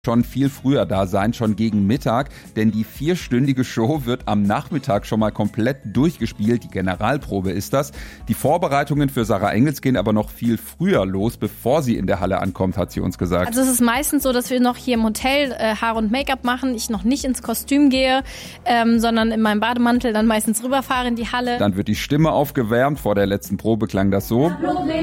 schon viel früher da sein, schon gegen Mittag, denn die 4-stündige Show wird am Nachmittag schon mal komplett durchgespielt. Die Generalprobe ist das. Die Vorbereitungen für Sarah Engels gehen aber noch viel früher los, bevor sie in der Halle ankommt, hat sie uns gesagt. Also es ist meistens so, dass wir noch hier im Hotel Haare und Make-up machen, ich noch nicht ins Kostüm gehe, sondern in meinem Bademantel dann meistens rüberfahre in die Halle. Dann wird die Stimme aufgewärmt, vor der letzten Probe klang das so.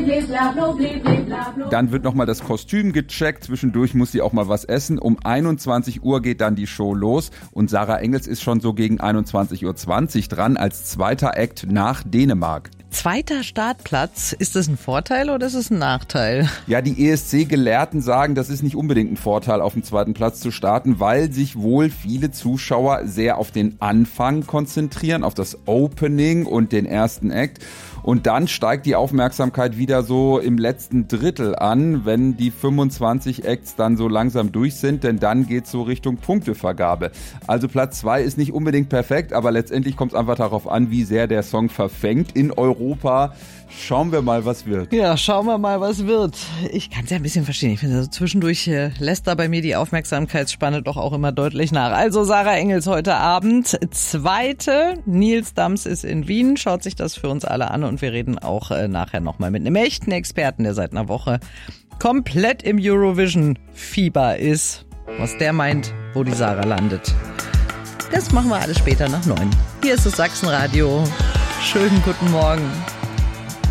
Dann wird nochmal das Kostüm gecheckt, zwischendurch muss sie auch mal was essen. Um 21 Uhr geht dann die Show los und Sarah Engels ist schon so gegen 21:20 Uhr dran als zweiter Act nach Dänemark. Zweiter Startplatz, ist das ein Vorteil oder ist es ein Nachteil? Ja, die ESC-Gelehrten sagen, das ist nicht unbedingt ein Vorteil, auf dem zweiten Platz zu starten, weil sich wohl viele Zuschauer sehr auf den Anfang konzentrieren, auf das Opening und den ersten Act. Und dann steigt die Aufmerksamkeit wieder so im letzten Drittel an, wenn die 25 Acts dann so langsam durch sind, denn dann geht's so Richtung Punktevergabe. Also Platz 2 ist nicht unbedingt perfekt, aber letztendlich kommt es einfach darauf an, wie sehr der Song verfängt in Europa. Schauen wir mal, was wird. Ja, schauen wir mal, was wird. Ich kann es ja ein bisschen verstehen. Ich finde, also zwischendurch lässt da bei mir die Aufmerksamkeitsspanne doch auch immer deutlich nach. Also Sarah Engels heute Abend. Zweite, Nils Dams ist in Wien, schaut sich das für uns alle an und wir reden auch nachher nochmal mit einem echten Experten, der seit einer Woche komplett im Eurovision-Fieber ist. Was der meint, wo die Sarah landet. Das machen wir alles später nach 9. Hier ist das Sachsenradio. Schönen guten Morgen.